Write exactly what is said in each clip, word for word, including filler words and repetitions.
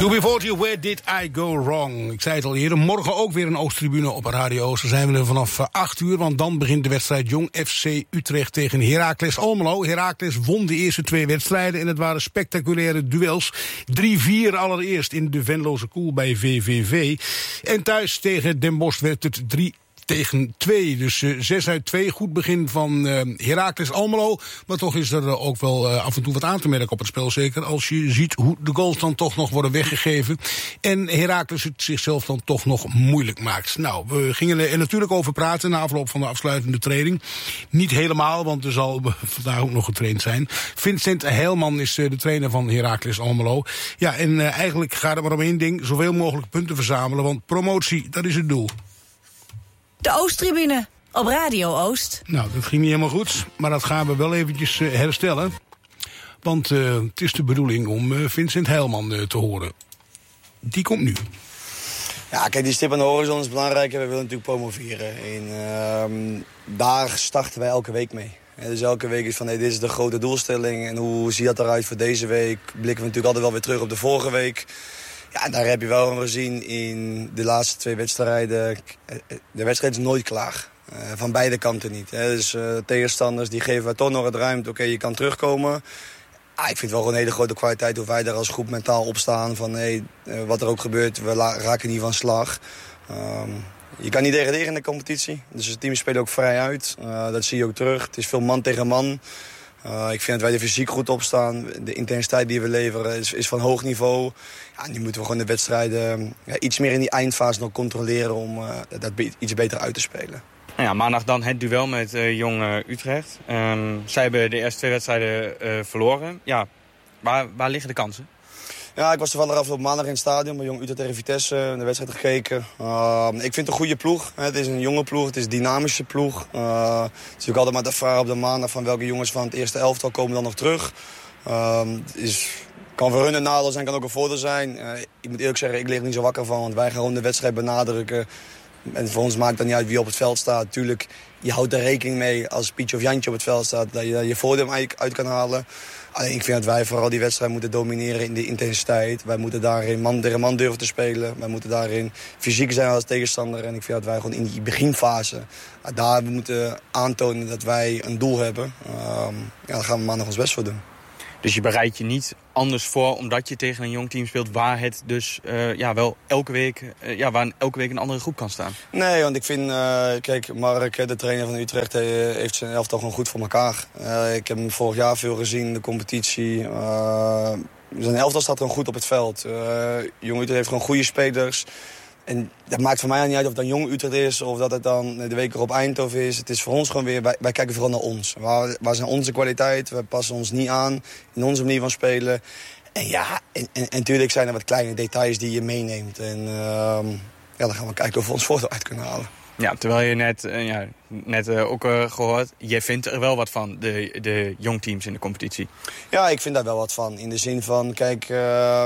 U B veertig, Where Did I Go Wrong? Ik zei het al eerder, morgen ook weer een Oosttribune op Radio Oost. Dan zijn we er vanaf acht uur, want dan begint de wedstrijd Jong F C Utrecht tegen Heracles Almelo. Heracles won de eerste twee wedstrijden en het waren spectaculaire duels. drie vier allereerst in de Venloze Koel bij V V V. En thuis tegen Den Bosch werd het drie tegen twee. Dus uh, zes uit twee. Goed begin van uh, Heracles Almelo. Maar toch is er uh, ook wel uh, af en toe wat aan te merken op het spel. Zeker als je ziet hoe de goals dan toch nog worden weggegeven. En Heracles het zichzelf dan toch nog moeilijk maakt. Nou, we gingen er natuurlijk over praten na afloop van de afsluitende training. Niet helemaal, want er zal vandaag ook nog getraind zijn. Vincent Heilman is uh, de trainer van Heracles Almelo. Ja, en uh, eigenlijk gaat het maar om één ding. Zoveel mogelijk punten verzamelen. Want promotie, dat is het doel. De Oosttribune op Radio Oost. Nou, dat ging niet helemaal goed, maar dat gaan we wel eventjes uh, herstellen. Want uh, het is de bedoeling om uh, Vincent Heilman uh, te horen. Die komt nu. Ja, kijk, die stip aan de horizon is belangrijk. We willen natuurlijk promoveren. En uh, daar starten wij elke week mee. En dus elke week is van, hey, dit is de grote doelstelling. En hoe ziet dat eruit voor deze week? Blikken we natuurlijk altijd wel weer terug op de vorige week. Ja, daar heb je wel gezien in de laatste twee wedstrijden. De wedstrijd is nooit klaar. Uh, van beide kanten niet. Hè. Dus uh, tegenstanders die geven wij toch nog het ruimte. Oké, okay, je kan terugkomen. Ah, ik vind het wel gewoon een hele grote kwaliteit hoe wij daar als groep mentaal op staan. Van hey, uh, wat er ook gebeurt, we raken niet van slag. Um, je kan niet degraderen in de competitie. Dus het team spelen ook vrij uit. Uh, dat zie je ook terug. Het is veel man tegen man. Uh, ik vind dat wij er fysiek goed op staan. De intensiteit die we leveren is, is van hoog niveau. Ja, nu moeten we gewoon de wedstrijden ja, iets meer in die eindfase nog controleren om uh, dat be- iets beter uit te spelen. Nou ja, maandag dan het duel met uh, Jong uh, Utrecht. Um, zij hebben de eerste twee wedstrijden uh, verloren. Ja, waar, waar liggen de kansen? Ja, ik was toevallig afgelopen maandag in het stadion bij Jong Utrecht tegen Vitesse, de wedstrijd gekeken. Uh, ik vind het een goede ploeg. Het is een jonge ploeg, het is een dynamische ploeg. Uh, het is natuurlijk altijd maar de vraag op de maandag van welke jongens van het eerste elftal komen dan nog terug. Uh, is, kan voor hun een nadeel zijn, kan ook een voordeel zijn. Uh, ik moet eerlijk zeggen, ik lig er niet zo wakker van, want wij gaan gewoon de wedstrijd benadrukken. En voor ons maakt het niet uit wie op het veld staat. Tuurlijk, je houdt er rekening mee als Pietje of Jantje op het veld staat, dat je je voordeel uit kan halen. Alleen ik vind dat wij vooral die wedstrijd moeten domineren in de intensiteit. Wij moeten daarin man tegen man durven te spelen. Wij moeten daarin fysiek zijn als tegenstander. En ik vind dat wij gewoon in die beginfase daar moeten aantonen dat wij een doel hebben. Um, ja, daar gaan we maandag ons best voor doen. Dus je bereidt je niet anders voor omdat je tegen een jong team speelt waar het dus uh, ja, wel elke week, uh, ja, waar elke week een andere groep kan staan? Nee, want ik vind, uh, kijk, Mark, de trainer van Utrecht, heeft zijn elftal gewoon goed voor elkaar. Uh, ik heb hem vorig jaar veel gezien in de competitie. Uh, zijn elftal staat gewoon goed op het veld. Uh, Jong Utrecht heeft gewoon goede spelers. En dat maakt voor mij niet uit of het dan Jong Utrecht is of dat het dan de week erop Eindhoven is. Het is voor ons gewoon weer, wij, wij kijken vooral naar ons. Waar, waar zijn onze kwaliteiten? We passen ons niet aan in onze manier van spelen. En ja, en, en, en natuurlijk zijn er wat kleine details die je meeneemt. En uh, ja, dan gaan we kijken of we ons voordeel uit kunnen halen. Ja, terwijl je net, uh, ja, net uh, ook uh, gehoord, je vindt er wel wat van, de, de jongteams in de competitie. Ja, ik vind daar wel wat van. In de zin van, kijk... Uh,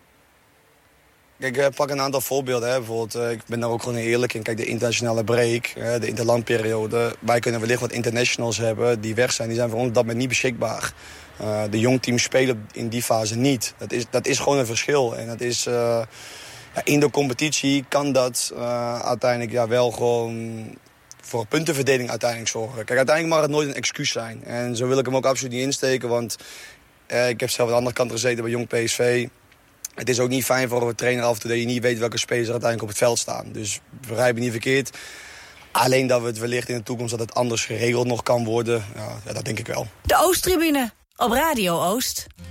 Kijk, ik pak een aantal voorbeelden. Hè. Bijvoorbeeld, uh, ik ben daar ook gewoon eerlijk in. Kijk, de internationale break, uh, de interlandperiode. Wij kunnen wellicht wat internationals hebben die weg zijn. Die zijn voor ons op dat moment niet beschikbaar. Uh, de jongteams spelen in die fase niet. Dat is, dat is gewoon een verschil. En dat is, uh, ja, in de competitie kan dat uh, uiteindelijk ja, wel gewoon voor puntenverdeling uiteindelijk zorgen. Kijk, uiteindelijk mag het nooit een excuus zijn. En zo wil ik hem ook absoluut niet insteken. Want uh, ik heb zelf aan de andere kant gezeten bij Jong P S V. Het is ook niet fijn voor een trainer af en toe dat je niet weet welke spelers er uiteindelijk op het veld staan. Dus begrijp me niet verkeerd. Alleen dat we het wellicht in de toekomst dat het anders geregeld nog kan worden, ja, ja, dat denk ik wel. De Oosttribune op Radio Oost.